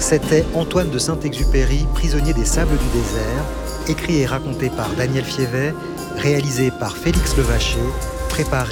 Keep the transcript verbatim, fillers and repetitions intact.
C'était Antoine de Saint-Exupéry, prisonnier des sables du désert, écrit et raconté par Daniel Fiévet, réalisé par Félix Levaché, préparé